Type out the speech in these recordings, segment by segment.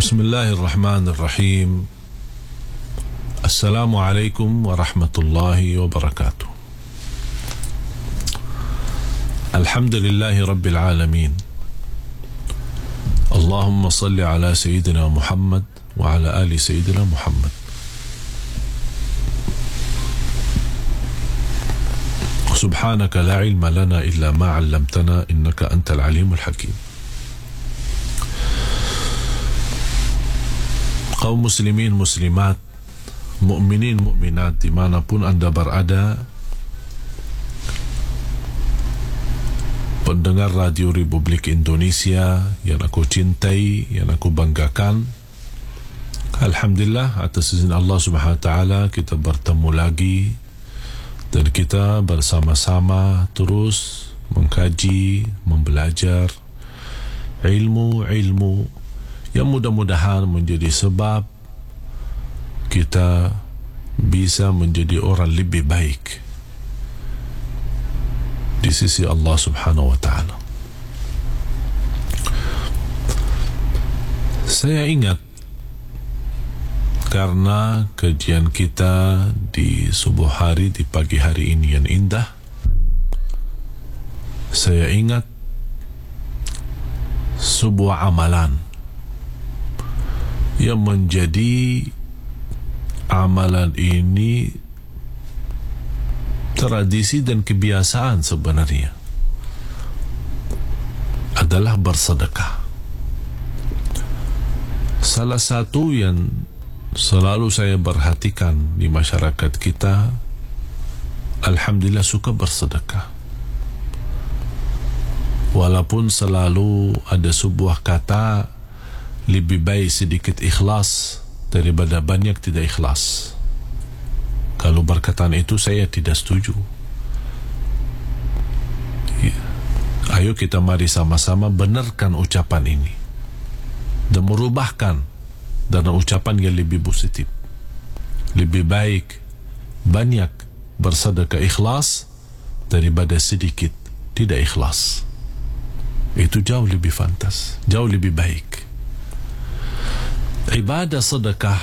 Bismillahirrahmanirrahim. Assalamualaikum warahmatullahi wabarakatuh. Alhamdulillahi rabbil alamin. Allahumma salli ala Sayyidina Muhammad wa ala ali Sayyidina Muhammad. Subhanaka la ilma lana illa ma 'allamtana innaka antal alimul hakim. Kaum muslimin muslimat, mukminin mukminat dimanapun anda berada, pendengar Radio Republik Indonesia yang aku cintai, yang aku banggakan, alhamdulillah atas izin Allah Subhanahu wa taala kita bertemu lagi dan kita bersama-sama terus mengkaji, membelajar ilmu-ilmu yang mudah-mudahan menjadi sebab kita bisa menjadi orang lebih baik di sisi Allah Subhanahu wa taala. Saya ingat karena kajian kita di subuh hari, di pagi hari ini yang indah, saya ingat sebuah amalan yang menjadi amalan ini tradisi dan kebiasaan sebenarnya adalah bersedekah. Salah satu yang selalu saya perhatikan di masyarakat kita, alhamdulillah suka bersedekah. Walaupun selalu ada sebuah kata, lebih baik sedikit ikhlas daripada banyak tidak ikhlas. Kalau perkataan itu saya tidak setuju. Ya. Ayo kita mari sama-sama benarkan ucapan ini dan merubahkan dengan ucapan yang lebih positif. Lebih baik banyak bersedekah ikhlas daripada sedikit tidak ikhlas. Itu jauh lebih fantas, jauh lebih baik. Ibadah sedekah,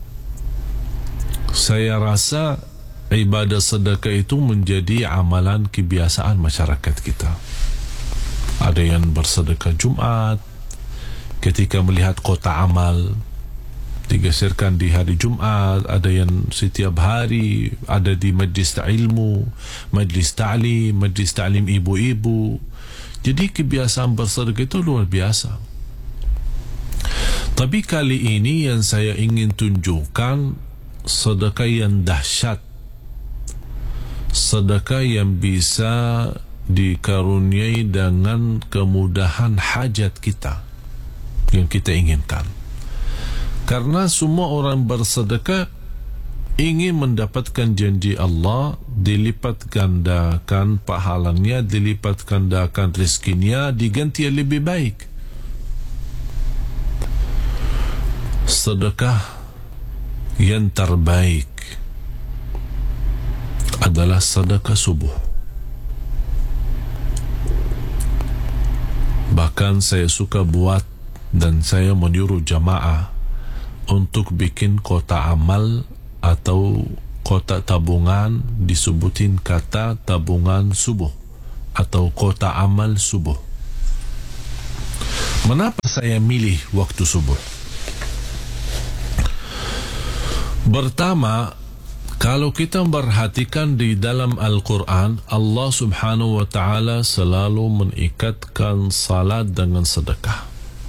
saya rasa ibadah sedekah itu menjadi amalan kebiasaan masyarakat kita. Ada yang bersedekah Jumat ketika melihat kota amal digeserkan di hari Jumat, ada yang setiap hari ada di majlis ilmu, majlis ta'lim ibu-ibu. Jadi kebiasaan bersedekah itu luar biasa. Tapi kali ini yang saya ingin tunjukkan sedekah yang dahsyat, sedekah yang bisa dikaruniai dengan kemudahan hajat kita yang kita inginkan. Karena semua orang bersedekah ingin mendapatkan janji Allah, dilipat gandakan pahalanya, dilipat gandakan rezekinya, diganti yang lebih baik. Sedekah yang terbaik adalah sedekah subuh. Bahkan saya suka buat dan saya menyuruh jamaah untuk bikin kotak amal atau kotak tabungan, disebutin kata tabungan subuh atau kotak amal subuh. Mengapa saya milih waktu subuh? Pertama, kalau kita perhatikan di dalam Al-Quran, Allah Subhanahu wa ta'ala selalu mengikatkan salat dengan sedekah.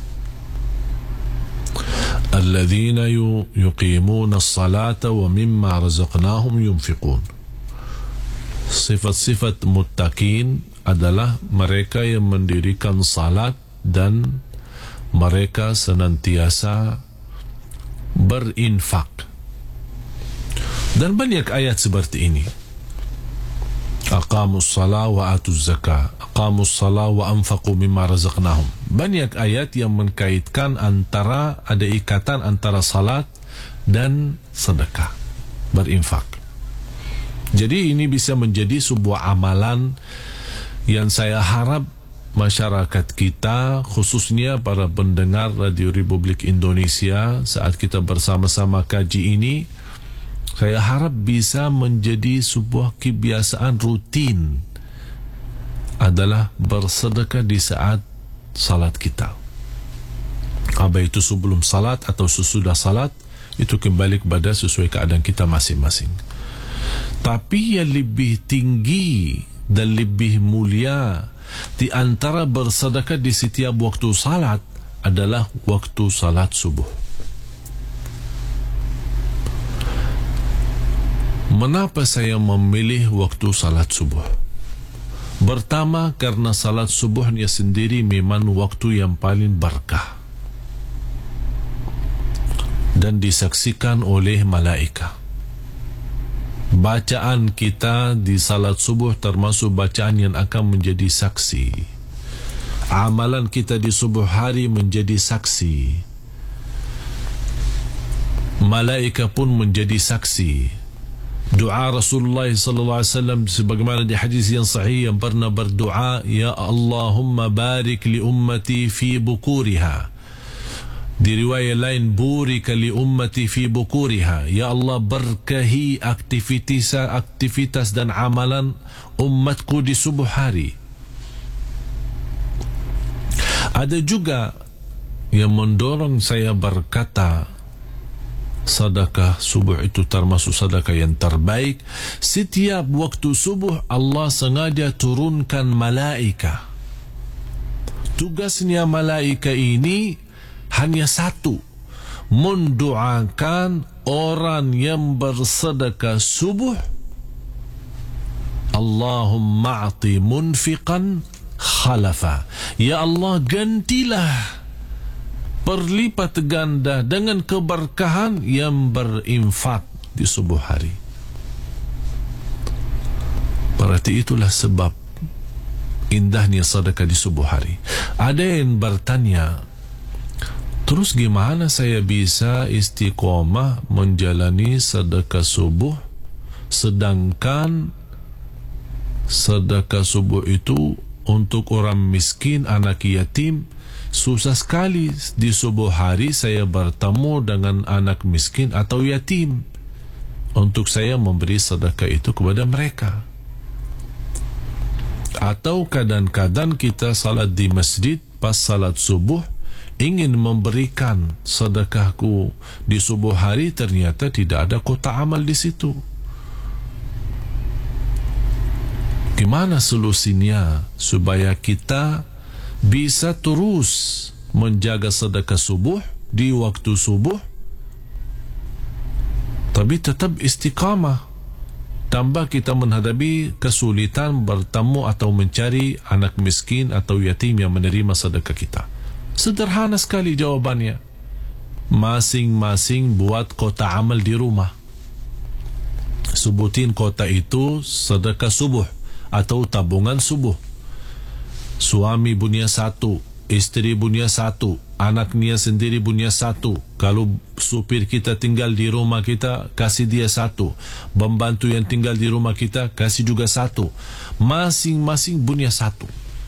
Alladzina yuqimuna as-salata wa mimma razaqnahum yunfiqun. Sifat-sifat muttaqin adalah mereka yang mendirikan salat dan mereka senantiasa berinfak. Dan banyak ayat seperti ini. Aqamus salat wa atuz zakah, aqamus salat wa anfaqu mimma razaqnahum. Banyak ayat yang mengkaitkan antara, ada ikatan antara salat dan sedekah, berinfak. Jadi ini bisa menjadi sebuah amalan yang saya harap masyarakat kita, khususnya para pendengar Radio Republik Indonesia, saat kita bersama-sama kaji ini, saya harap bisa menjadi sebuah kebiasaan rutin adalah bersedekah di saat salat kita. Apa itu sebelum salat atau sesudah salat, itu kembali kepada sesuai keadaan kita masing-masing. Tapi yang lebih tinggi dan lebih mulia di antara bersedekah di setiap waktu salat adalah waktu salat subuh. Mengapa saya memilih waktu salat subuh? Pertama, karena salat subuhnya sendiri memang waktu yang paling berkah dan disaksikan oleh malaikat. Bacaan kita di salat subuh termasuk bacaan yang akan menjadi saksi. Amalan kita di subuh hari menjadi saksi. Malaikat pun menjadi saksi. Doa Rasulullah sallallahu alaihi wasallam sebagaimana di hadis yang sahih yang pernah berdoa, ya Allahumma barik li ummati fi bukuriha. Di riwayat lain, burika li ummati fi bukuriha. Ya Allah, berkahi aktivitas dan amalan umatku di subuh hari. Ada juga yang mendorong saya berkata sedekah subuh itu termasuk sedekah yang terbaik. Setiap waktu subuh Allah sengaja turunkan malaikat. Tugasnya malaikat ini hanya satu, mendoakan orang yang bersedekah subuh, Allahumma a'ti munfiqan khalafa. Ya Allah, gantilah berlipat ganda dengan keberkahan yang berinfak di subuh hari. Berarti itulah sebab indahnya sedekah di subuh hari. Ada yang bertanya, terus gimana saya bisa istiqomah menjalani sedekah subuh sedangkan sedekah subuh itu untuk orang miskin, anak yatim? Susah sekali di subuh hari saya bertemu dengan anak miskin atau yatim untuk saya memberi sedekah itu kepada mereka. Atau kadang-kadang kita salat di masjid, pas salat subuh ingin memberikan sedekahku di subuh hari, ternyata tidak ada kotak amal di situ. Gimana solusinya supaya kita bisa terus menjaga sedekah subuh di waktu subuh tapi tetap istiqamah tanpa kita menghadapi kesulitan bertemu atau mencari anak miskin atau yatim yang menerima sedekah kita? Sederhana sekali jawabannya. Masing-masing buat kotak amal di rumah. Sebutin kotak itu sedekah subuh atau tabungan subuh. Suami punya satu, isteri punya satu, anaknya sendiri punya satu. Kalau supir kita tinggal di rumah kita, kasih dia satu. Pembantu yang tinggal di rumah kita, kasih juga satu. Masing-masing punya satu.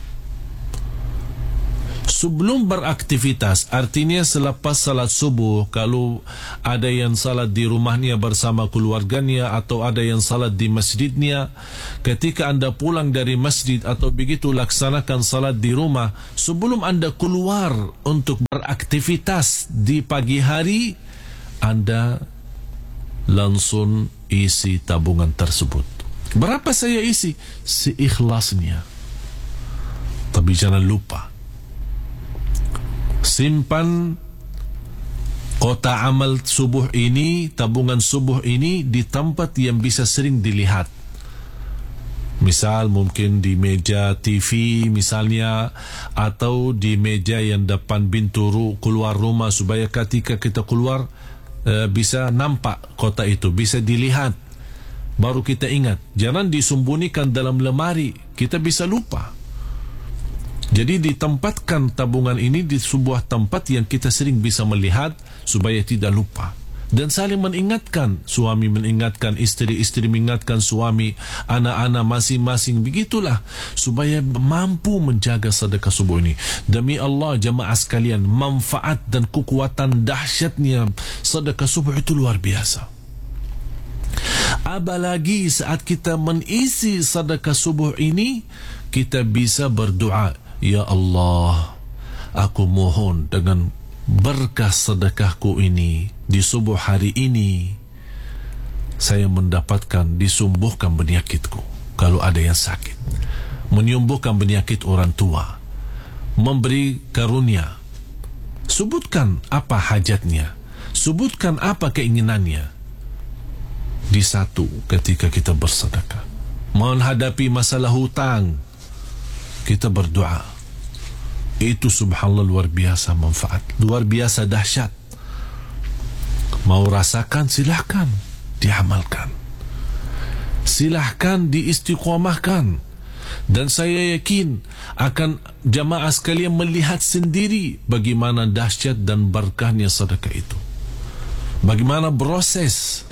Sebelum beraktivitas, artinya selepas salat subuh, kalau ada yang salat di rumahnya bersama keluarganya atau ada yang salat di masjidnya, ketika anda pulang dari masjid atau begitu laksanakan salat di rumah, sebelum anda keluar untuk beraktivitas di pagi hari, anda langsung isi tabungan tersebut. Berapa saya isi? Seikhlasnya. Tapi jangan lupa, simpan kotak amal subuh ini, tabungan subuh ini di tempat yang bisa sering dilihat. Misal mungkin di meja TV misalnya, atau di meja yang depan pintu keluar rumah, supaya ketika kita keluar bisa nampak kotak itu, bisa dilihat, baru kita ingat. Jangan disembunyikan dalam lemari, kita bisa lupa. Jadi ditempatkan tabungan ini di sebuah tempat yang kita sering bisa melihat supaya tidak lupa. dan saling mengingatkan, suami mengingatkan isteri, isteri mengingatkan suami, anak-anak masing-masing. Begitulah supaya mampu menjaga sedekah subuh ini. Demi Allah jemaah sekalian, manfaat dan kekuatan dahsyatnya sedekah subuh itu luar biasa. Apalagi saat kita mengisi sedekah subuh ini, kita bisa berdoa, ya Allah, aku mohon dengan berkah sedekahku ini di subuh hari ini, saya mendapatkan disumbuhkan penyakitku kalau ada yang sakit, menyembuhkan penyakit orang tua, memberi karunia. Sebutkan apa hajatnya, sebutkan apa keinginannya. Di satu ketika kita bersedekah, menghadapi masalah hutang, kita berdoa. Itu subhanallah luar biasa manfaat, luar biasa dahsyat. Mau rasakan, silahkan diamalkan, silahkan diistiqomahkan. Dan saya yakin akan jamaah sekalian melihat sendiri bagaimana dahsyat dan berkahnya sedekah itu, bagaimana proses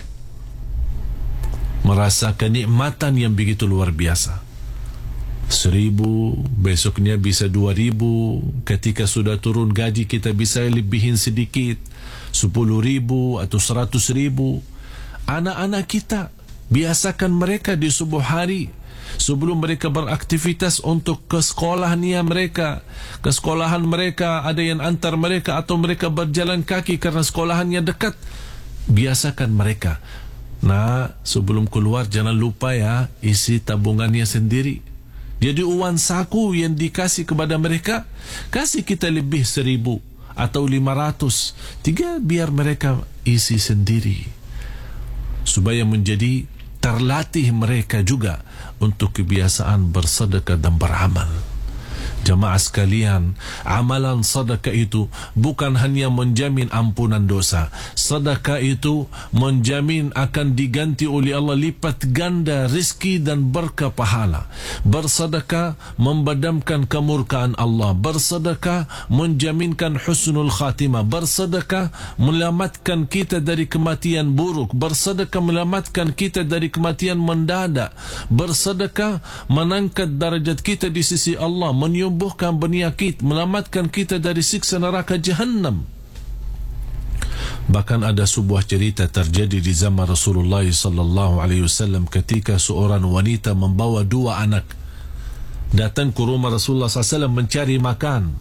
merasakan nikmatan yang begitu luar biasa. 1,000, besoknya bisa 2,000. Ketika sudah turun gaji, kita bisa lebihin sedikit, 10,000 atau 100,000. Anak-anak kita, biasakan mereka di subuh hari sebelum mereka beraktivitas untuk ke sekolahnya mereka, ke sekolahan mereka, ada yang antar mereka atau mereka berjalan kaki karena sekolahannya dekat. Biasakan mereka. Nah, sebelum keluar jangan lupa ya, isi tabungannya sendiri. Jadi uang saku yang dikasih kepada mereka, kasih kita lebih 1,000 atau 500, 3 biar mereka isi sendiri, supaya menjadi terlatih mereka juga untuk kebiasaan bersedekah dan beramal. Jamaah sekalian, amalan sedekah itu bukan hanya menjamin ampunan dosa. Sedekah itu menjamin akan diganti oleh Allah lipat ganda rezeki dan berkah pahala. Bersedekah memadamkan kemurkaan Allah. Bersedekah menjaminkan husnul khatimah. Bersedekah menyelamatkan kita dari kematian buruk. Bersedekah menyelamatkan kita dari kematian mendadak. Bersedekah mengangkat darjat kita di sisi Allah, menyembuhkan penyakit, menyelamatkan kita dari siksa neraka Jahannam. Bahkan ada sebuah cerita terjadi di zaman Rasulullah sallallahu alaihi wasallam ketika seorang wanita membawa 2 anak datang ke rumah Rasulullah SAW mencari makan.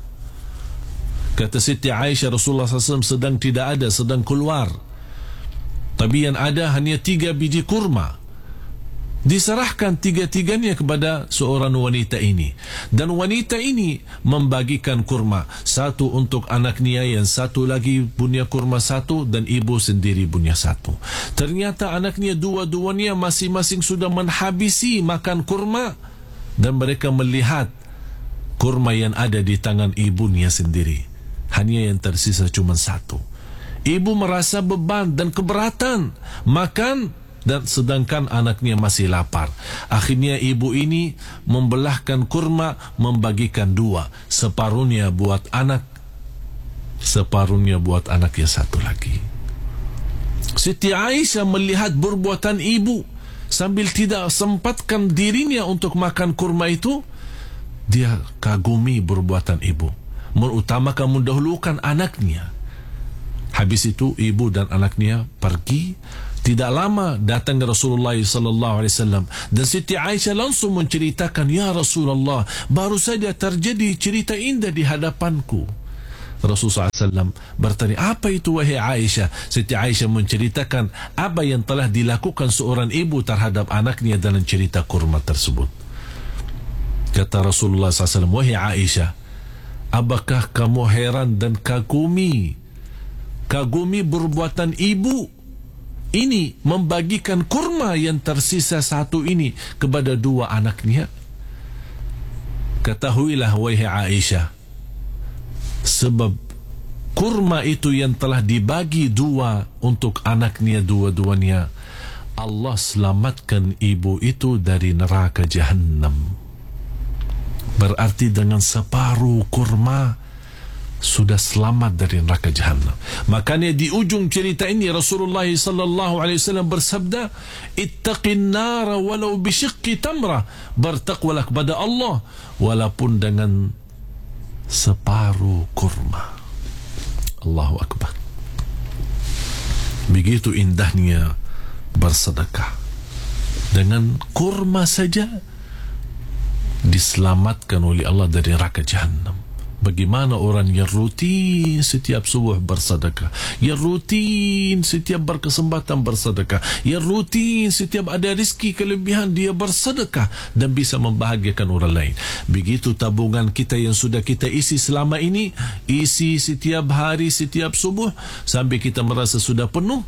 Kata Siti Aisyah, Rasulullah SAW sedang tidak ada, sedang keluar, tapi yang ada hanya 3 biji kurma. Diserahkan 3-tiganya kepada seorang wanita ini, dan wanita ini membagikan kurma, 1 untuk anaknya, yang 1 lagi punya kurma 1, dan ibu sendiri punya 1. Ternyata anaknya dua-duanya masing-masing sudah menghabisi makan kurma, dan mereka melihat kurma yang ada di tangan ibunya sendiri, hanya yang tersisa cuma 1. Ibu merasa beban dan keberatan makan, dan sedangkan anaknya masih lapar. Akhirnya ibu ini membelahkan kurma, membagikan 2, separuhnya buat anak, separuhnya buat anak yang 1 lagi. Siti Aisyah melihat perbuatan ibu, sambil tidak sempatkan dirinya untuk makan kurma itu, dia kagumi perbuatan ibu, mengutamakan, mendahulukan anaknya. Habis itu ibu dan anaknya pergi. Tidak lama datang Rasulullah sallallahu alaihi wasallam, dan Siti Aisyah langsung menceritakan, ya Rasulullah, baru saja terjadi cerita indah di hadapanku. Rasulullah SAW bertanya, apa itu wahai Aisyah? Siti Aisyah menceritakan apa yang telah dilakukan seorang ibu terhadap anaknya dalam cerita kurma tersebut. Kata Rasulullah SAW, wahai Aisyah, apakah kamu heran dan kagumi perbuatan ibu ini membagikan kurma yang tersisa 1 ini kepada 2 anaknya? Ketahuilah wahai Aisyah, sebab kurma itu yang telah dibagi 2 untuk anaknya dua-duanya, Allah selamatkan ibu itu dari neraka Jahannam. Berarti dengan separuh kurma sudah selamat dari neraka Jahannam. Makanya di ujung cerita ini Rasulullah sallallahu alaihi wasallam bersabda, ittaqin nara walau bisyiqqi tamrah, bertakwalah kepada Allah walaupun dengan separuh kurma. Allahu akbar. Begitu indahnya bersedekah. Dengan kurma saja diselamatkan oleh Allah dari neraka Jahannam. Bagaimana orang yang rutin setiap subuh bersedekah, yang rutin setiap berkesempatan bersedekah, yang rutin setiap ada rezeki kelebihan dia bersedekah dan bisa membahagiakan orang lain. Begitu tabungan kita yang sudah kita isi selama ini, isi setiap hari, setiap subuh sampai kita merasa sudah penuh,